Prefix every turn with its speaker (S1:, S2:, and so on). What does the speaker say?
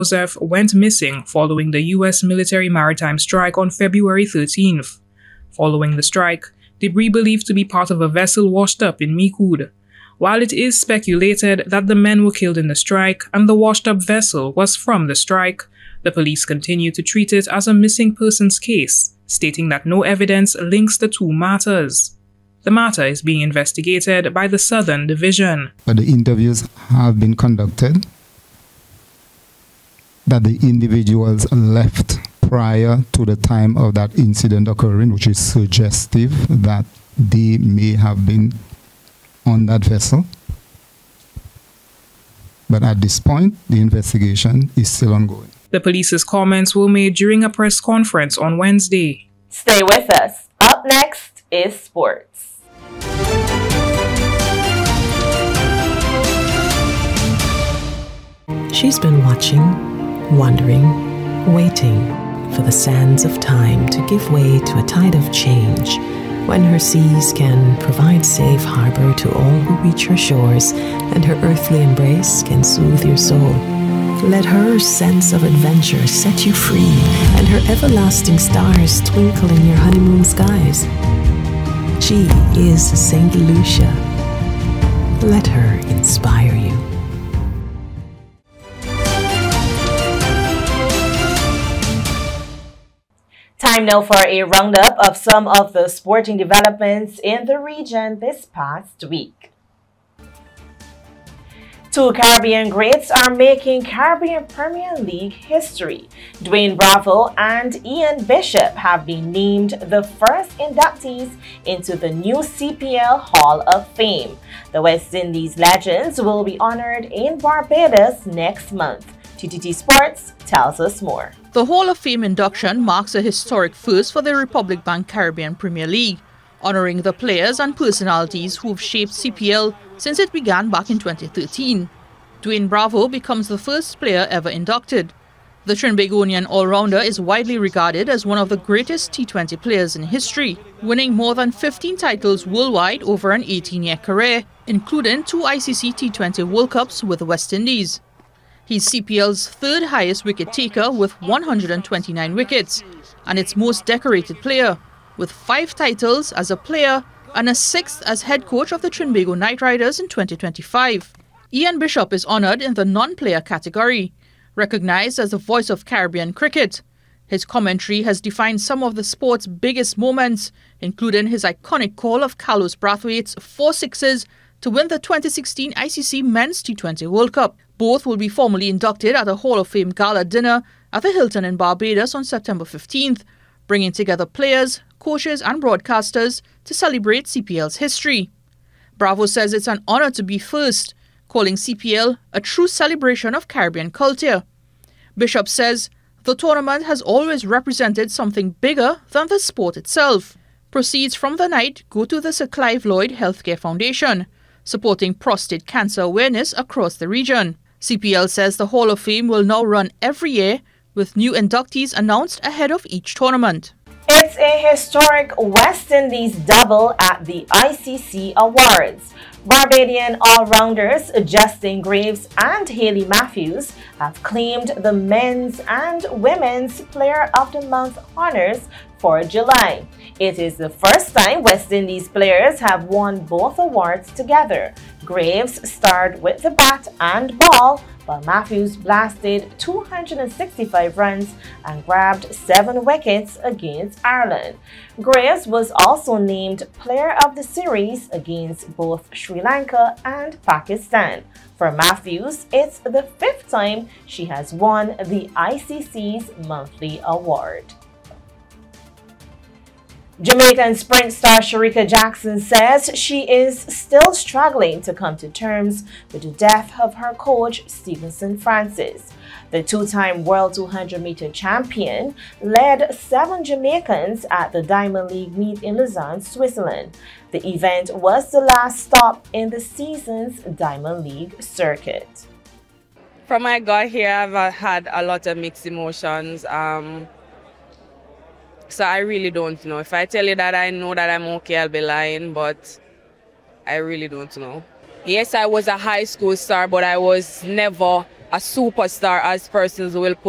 S1: Joseph went missing following the U.S. military maritime strike on February 13th. Following the strike, debris believed to be part of a vessel washed up in Micoud. While it is speculated that the men were killed in the strike and the washed-up vessel was from the strike, the police continue to treat it as a missing persons case, stating that no evidence links the two matters. The matter is being investigated by the Southern Division.
S2: But the interviews have been conducted that the individuals left prior to the time of that incident occurring, which is suggestive that they may have been on that vessel. But at this point, the investigation is still ongoing.
S1: The police's comments were made during a press conference on Wednesday.
S3: Stay with us. Up next is sports.
S4: She's been watching, wondering, waiting for the sands of time to give way to a tide of change, when her seas can provide safe harbor to all who reach her shores, and her earthly embrace can soothe your soul. Let her sense of adventure set you free, and her everlasting stars twinkle in your honeymoon skies. She is St. Lucia. Let her inspire you.
S3: Time now for a roundup of some of the sporting developments in the region this past week. Two Caribbean greats are making Caribbean Premier League history. Dwayne Bravo and Ian Bishop have been named the first inductees into the new CPL Hall of Fame. The West Indies legends will be honored in Barbados next month. TTT Sports tells us more.
S5: The Hall of Fame induction marks a historic first for the Republic Bank Caribbean Premier League, honoring the players and personalities who've shaped CPL since it began back in 2013. Dwayne Bravo becomes the first player ever inducted. The Trinbagonian all-rounder is widely regarded as one of the greatest T20 players in history, winning more than 15 titles worldwide over an 18-year career, including 2 ICC T20 World Cups with the West Indies. He's CPL's third highest wicket taker with 129 wickets, and its most decorated player, with 5 titles as a player and a 6th as head coach of the Trinbago Knight Riders in 2025. Ian Bishop is honoured in the non-player category, recognised as the voice of Caribbean cricket. His commentary has defined some of the sport's biggest moments, including his iconic call of Carlos Brathwaite's 4 sixes to win the 2016 ICC Men's T20 World Cup. Both will be formally inducted at a Hall of Fame gala dinner at the Hilton in Barbados on September 15th, bringing together players, coaches and broadcasters to celebrate CPL's history. Bravo says it's an honour to be first, calling CPL a true celebration of Caribbean culture. Bishop says the tournament has always represented something bigger than the sport itself. Proceeds from the night go to the Sir Clive Lloyd Healthcare Foundation, supporting prostate cancer awareness across the region. CPL says the Hall of Fame will now run every year, with new inductees announced ahead of each tournament.
S3: It's a historic West Indies double at the ICC Awards. Barbadian all-rounders Justin Graves and Hayley Matthews have claimed the Men's and Women's Player of the Month honors for July. It is the first time West Indies players have won both awards together. Graves starred with the bat and ball, while Matthews blasted 265 runs and grabbed 7 wickets against Ireland. Graves was also named Player of the Series against both Sri Lanka and Pakistan. For Matthews, it's the 5th time she has won the ICC's monthly award. Jamaican sprint star Shericka Jackson says she is still struggling to come to terms with the death of her coach, Stevenson Francis. The 2-time World 200-meter champion led 7 Jamaicans at the Diamond League meet in Lausanne, Switzerland. The event was the last stop in the season's Diamond League circuit.
S6: From I got here, I've had a lot of mixed emotions. So I really don't know. If I tell you that I know that I'm okay, I'll be lying, but I really don't know. Yes, I was a high school star, but I was never a superstar as persons will put